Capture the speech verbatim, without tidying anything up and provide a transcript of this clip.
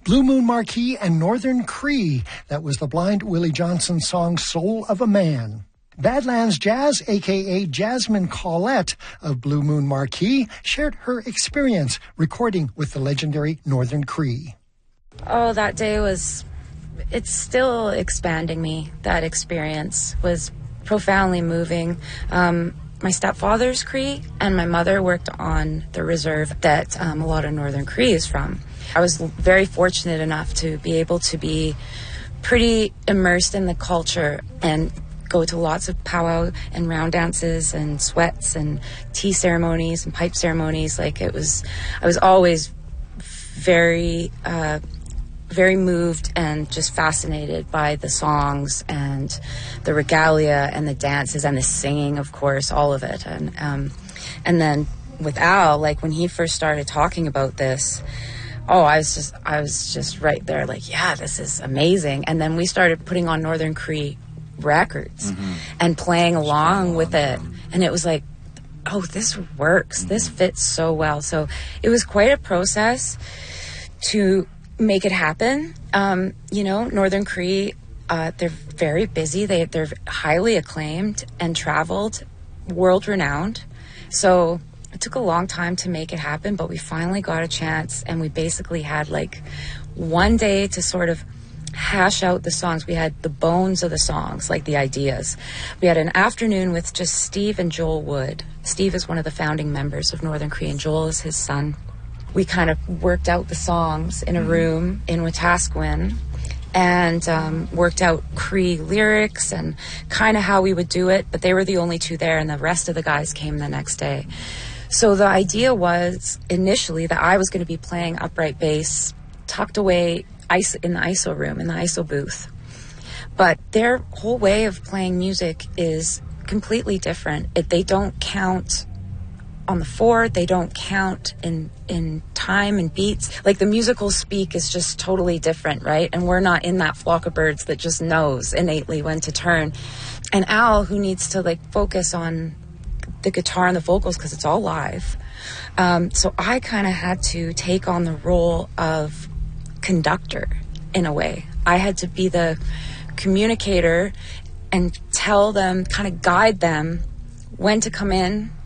Blue Moon Marquee and Northern Cree. That was the Blind Willie Johnson song Soul of a Man. Badlands Jazz, a k a. Jasmine Collette of Blue Moon Marquee, shared her experience recording with the legendary Northern Cree. Oh, that day was, it's still expanding me. That experience was profoundly moving. Um, my stepfather's Cree and my mother worked on the reserve that um, a lot of Northern Cree is from. I was very fortunate enough to be able to be pretty immersed in the culture and go to lots of powwow and round dances and sweats and tea ceremonies and pipe ceremonies. Like it was, I was always very, uh, very moved and just fascinated by the songs and the regalia and the dances and the singing, of course, all of it. And, um, and then with Al, like when he first started talking about this, oh, I was just, I was just right there like, yeah, this is amazing. And then we started putting on Northern Cree records mm-hmm. and playing along with it. And it was like, oh, this works. Mm-hmm. This fits so well. So it was quite a process to make it happen. Um, you know, Northern Cree, uh, they're very busy. They, they're highly acclaimed and traveled, world-renowned. So it took a long time to make it happen, but we finally got a chance, and we basically had like one day to sort of hash out the songs. We had the bones of the songs, like the ideas. We had an afternoon with just Steve and Joel Wood. Steve is one of the founding members of Northern Cree, and Joel is his son. We kind of worked out the songs in a room in Wetaskiwin and um, worked out Cree lyrics and kind of how we would do it, but they were the only two there, and the rest of the guys came the next day. So the idea was initially that I was going to be playing upright bass tucked away in the I S O room, in the I S O booth. But their whole way of playing music is completely different. It, they don't count on the four, they don't count in in time and beats. Like the musical speak is just totally different, right? And we're not in that flock of birds that just knows innately when to turn. And Al, who needs to like focus on the guitar and the vocals because it's all live. Um, so I kind of had to take on the role of conductor in a way. I had to be the communicator and tell them, kind of guide them when to come in,